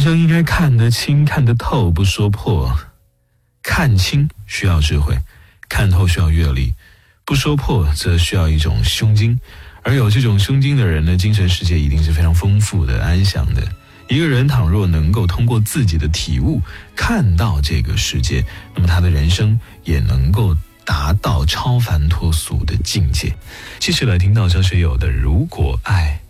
生应该看得清看得透，不说破。看清需要智慧，看透需要阅历，不说破则需要一种胸襟。而有这种胸襟的人呢，精神世界一定是非常丰富的、安详的。一个人倘若能够通过自己的体悟看到这个世界，那么他的人生也能够达到超凡脱俗的境界。继续来听到张学友的《如果爱》。